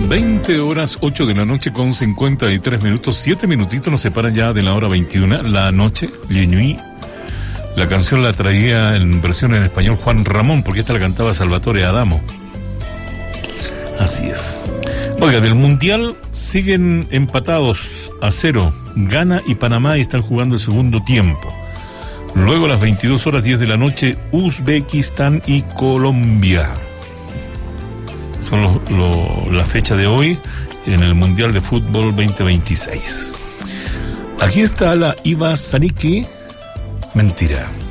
20 horas 8 de la noche con 53 minutos. 7 minutitos nos separan ya de la hora 21. La noche, Le Nuit. La canción la traía en versión en español Juan Ramón, porque esta la cantaba Salvatore Adamo. Así es. Oiga, del Mundial siguen empatados a 0. Ghana y Panamá están jugando el segundo tiempo. Luego a las 22 horas 10 de la noche, Uzbekistán y Colombia. Son la fecha de hoy en el Mundial de Fútbol 2026. Aquí está la Iva Zanicki. Mentira.